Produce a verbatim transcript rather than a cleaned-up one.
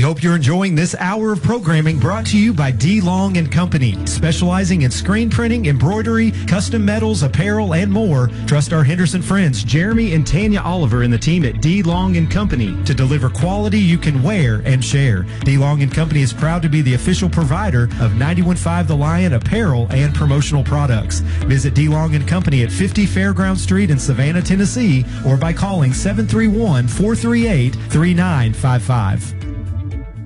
hope you're enjoying this hour of programming brought to you by D. Long and Company, specializing in screen printing, embroidery, custom metals, apparel, and more. Trust our Henderson friends, Jeremy and Tanya Oliver and the team at D. Long and Company to deliver quality you can wear and share. D. Long and Company is proud to be the official provider of ninety-one point five The Lion apparel and promotional products. Visit D. Long and Company at fifty Fairground Street in Savannah, Tennessee, or by calling seven three one, four three eight, three nine five five.